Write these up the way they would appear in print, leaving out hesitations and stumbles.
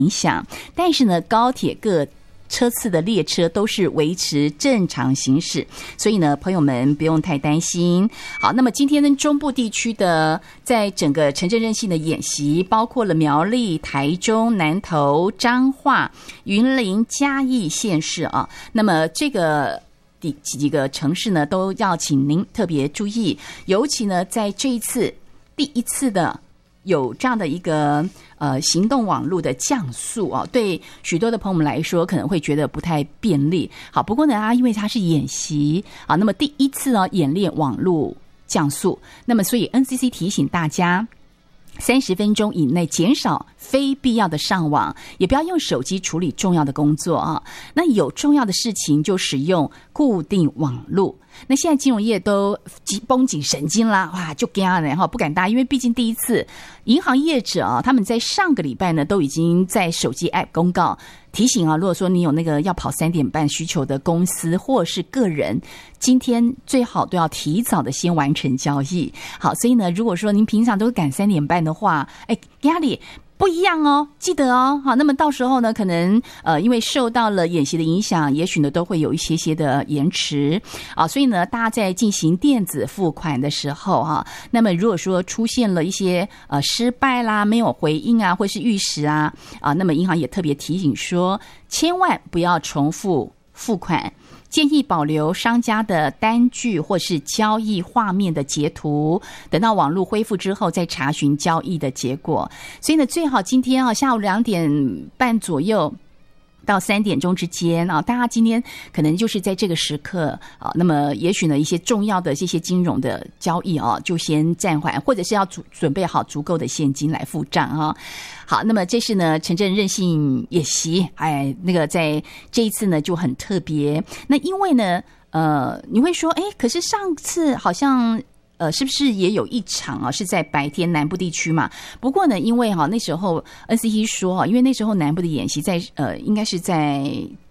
影响，但是呢，高铁各车次的列车都是维持正常行驶，所以呢，朋友们不用太担心。好，那么今天呢，中部地区的在整个城镇韧性的演习，包括了苗栗、台中、南投、彰化、云林、嘉义县市啊。那么这个几个城市呢，都要请您特别注意，尤其呢，在这一次第一次的有这样的一个行动网络的降速啊，对许多的朋友们来说可能会觉得不太便利。好，不过呢因为它是演习啊，那么第一次演练网络降速，那么所以 NCC 提醒大家30分钟以内减少非必要的上网，也不要用手机处理重要的工作啊。那有重要的事情就使用固定网路。那现在金融业都绷紧神经啦，哇，就惊了哈，不敢搭，因为毕竟第一次，银行业者啊，他们在上个礼拜呢都已经在手机 App 公告提醒啊，如果说你有那个要跑3点半需求的公司或是个人，今天最好都要提早的先完成交易。好，所以呢，如果说您平常都赶3点半的话，压力不一样哦，记得哦。好，那么到时候呢，可能因为受到了演习的影响，也许呢都会有一些的延迟啊，所以呢，大家在进行电子付款的时候哈，那么如果说出现了一些失败啦、没有回应啊，或是逾时啊，那么银行也特别提醒说，千万不要重复付款。建议保留商家的单据或是交易画面的截图，等到网络恢复之后再查询交易的结果。所以呢，最好今天下午2点半左右到3点钟之间啊，大家今天可能就是在这个时刻啊，那么也许呢一些重要的这些金融的交易啊，就先暂缓，或者是要准备好足够的现金来付账啊。好，那么这是呢城镇韧性演习，那个在这一次呢就很特别。那因为呢你会说可是上次好像是不是也有一场啊？是在白天南部地区嘛？不过呢，因为那时候 NCC 说因为那时候南部的演习在应该是在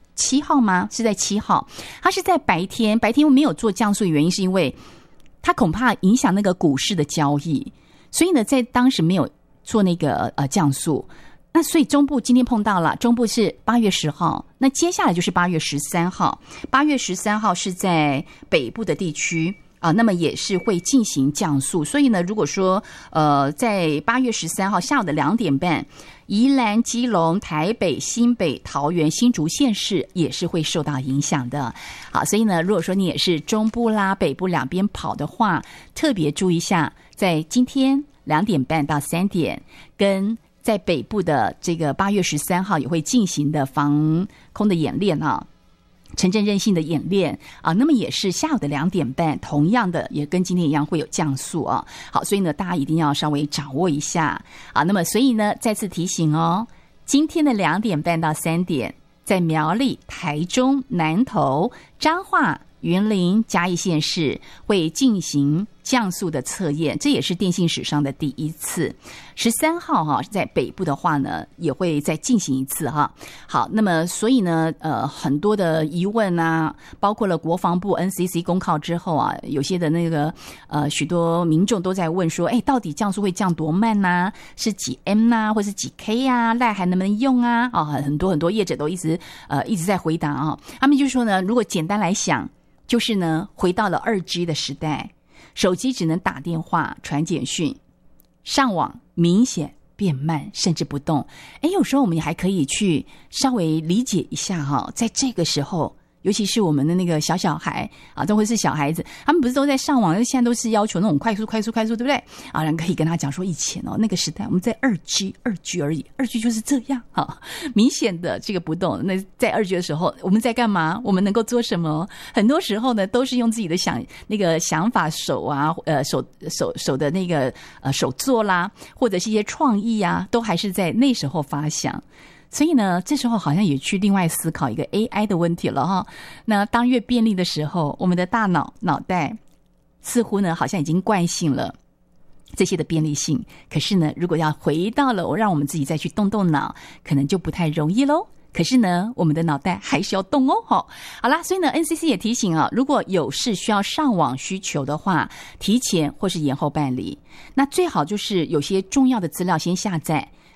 7号吗？是在7号，它是在白天没有做降速的原因是因为它恐怕影响那个股市的交易，所以呢，在当时没有做那个降速。那所以中部今天碰到了，中部是8月10号，那接下来就是8月13号。8月13号是在北部的地区。那么也是会进行降速，所以呢，如果说在8月13号下午的2点半，宜兰、基隆、台北、新北、桃园、新竹县市也是会受到影响的。好，所以呢，如果说你也是中部啦、北部两边跑的话，特别注意一下，在今天2点半到3点，跟在北部的这个8月13号也会进行的防空的演练啊。城镇韧性的演练啊，那么也是下午的2点半，同样的也跟今天一样会有降速啊。好，所以呢，大家一定要稍微掌握一下啊。那么，所以呢，再次提醒哦，今天的2点半到3点，在苗栗、台中、南投、彰化、云林、嘉义县市会进行降速的测验，这也是电信史上的第一次。13号在北部的话呢，也会再进行一次哈。好，那么所以呢，很多的疑问啊，包括了国防部 NCC 公告之后啊，有些的那个许多民众都在问说，到底降速会降多慢啊？是几 M 啊，或是几 K 啊？赖还能不能用啊？很多业者都一直在回答啊。他们就说呢，如果简单来想，就是呢，回到了2G 的时代，手机只能打电话、传简讯，上网明显变慢，甚至不动。有时候我们还可以去稍微理解一下哈，在这个时候，尤其是我们的那个小孩啊，都会是小孩子，他们不是都在上网，现在都是要求那种快速，对不对？人可以跟他讲说，以前那个时代我们在2G 而已，2G 就是这样明显的这个不动。那在2G 的时候，我们在干嘛？我们能够做什么？很多时候呢，都是用自己的想法手的那个手做啦，或者是一些创意啊，都还是在那时候发想。所以呢，这时候好像也去另外思考一个 AI 的问题了哈。那当越便利的时候，我们的大脑袋似乎呢好像已经惯性了这些的便利性，可是呢，如果要回到了让我们自己再去动脑，可能就不太容易咯。可是呢，我们的脑袋还是要动哦。好啦，所以呢 NCC 也提醒如果有事需要上网需求的话，提前或是延后办理。那最好就是有些重要的资料先下载，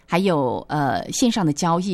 还有线上的交易。